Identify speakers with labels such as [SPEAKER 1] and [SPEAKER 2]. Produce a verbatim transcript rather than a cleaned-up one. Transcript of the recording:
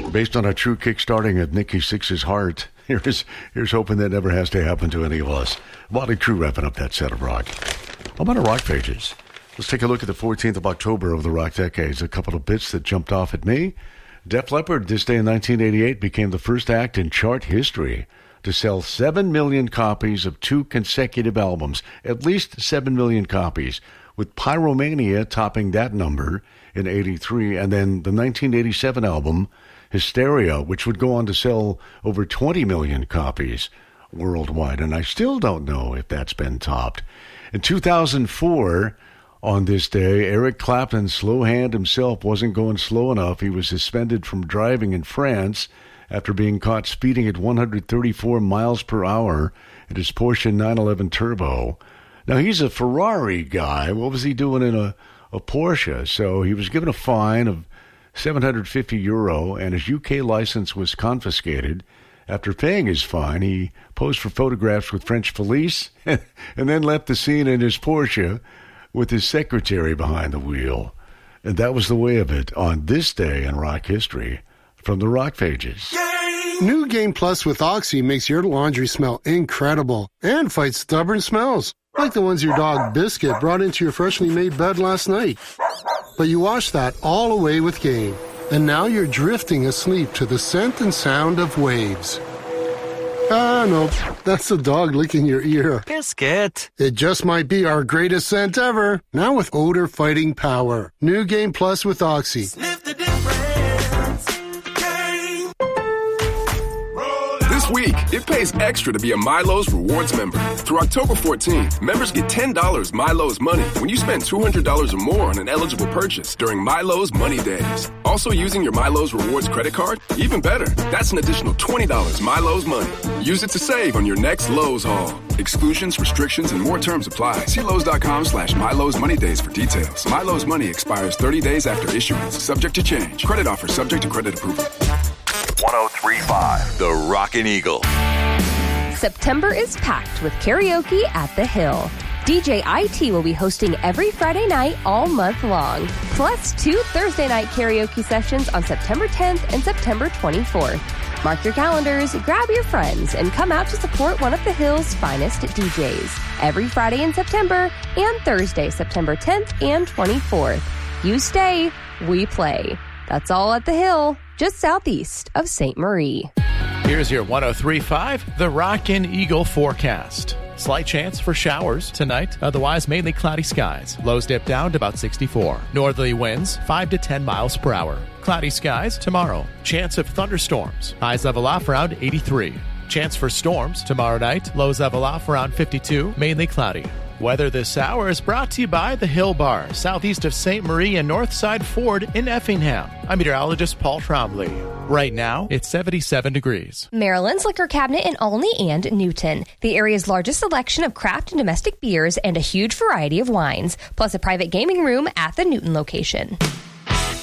[SPEAKER 1] Based on a true kick-starting of Nikki Sixx's heart, here's, here's hoping that never has to happen to any of us. Motley Crue wrapping up that set of rock. I'm on the rock pages. Let's take a look at the fourteenth of October of the rock decades. A couple of bits that jumped off at me. Def Leppard, this day in nineteen eighty-eight, became the first act in chart history to sell seven million copies of two consecutive albums. At least seven million copies, with Pyromania topping that number in eighty-three. And then the nineteen eighty-seven album, Hysteria, which would go on to sell over twenty million copies worldwide. And I still don't know if that's been topped. In two thousand four, on this day, Eric Clapton's slow hand himself wasn't going slow enough. He was suspended from driving in France after being caught speeding at one hundred thirty-four miles per hour in his Porsche nine eleven Turbo. Now, he's a Ferrari guy. What was he doing in a, a Porsche? So he was given a fine of seven hundred fifty euro, and his U K license was confiscated. After paying his fine, he posed for photographs with French police and then left the scene in his Porsche with his secretary behind the wheel. And that was the way of it on this day in rock history from the rock pages.
[SPEAKER 2] New Game Plus with Oxy makes your laundry smell incredible and fights stubborn smells, like the ones your dog Biscuit brought into your freshly made bed last night. But you wash that all away with Game, and now you're drifting asleep to the scent and sound of waves. Ah, no, that's the dog licking your ear.
[SPEAKER 3] Biscuit.
[SPEAKER 2] It just might be our greatest scent ever, now with odor-fighting power. New Game Plus with Oxy.
[SPEAKER 4] Sniff the difference. Game.
[SPEAKER 5] This week, it pays extra to be a Milo's Rewards member. Through October fourteenth, members get ten dollars Milo's money when you spend two hundred dollars or more on an eligible purchase during Milo's Money Days. Also using your Milo's Rewards credit card? Even better, that's an additional twenty dollars Milo's money. Use it to save on your next Lowe's haul. Exclusions, restrictions, and more terms apply. See Lowe's.com slash Milo's Money Days for details. Milo's money expires thirty days after issuance, subject to change. Credit offer subject to credit approval.
[SPEAKER 6] one oh three point five The Rockin' Eagle.
[SPEAKER 7] September is packed with karaoke at the Hill. D J I T will be hosting every Friday night all month long, plus two Thursday night karaoke sessions on September tenth and September twenty-fourth. Mark your calendars, grab your friends, and come out to support one of the Hill's finest D Js every Friday in September and Thursday, September tenth and twenty-fourth. You stay, we play. That's all at the Hill, just southeast of Saint Marie.
[SPEAKER 8] Here's your one oh three point five The Rockin' Eagle forecast. Slight chance for showers tonight, otherwise mainly cloudy skies. Lows dip down to about sixty-four. Northerly winds five to ten miles per hour. Cloudy skies tomorrow. Chance of thunderstorms. Highs level off around eighty-three. Chance for storms tomorrow night. Lows level off around fifty-two, mainly cloudy. Weather this hour is brought to you by the Hill Bar, southeast of Saint Marie and Northside Ford in Effingham. I'm meteorologist Paul Trombley. Right now, it's seventy-seven degrees.
[SPEAKER 7] Maryland's Liquor Cabinet in Olney and Newton. The area's largest selection of craft and domestic beers and a huge variety of wines, plus a private gaming room at the Newton location.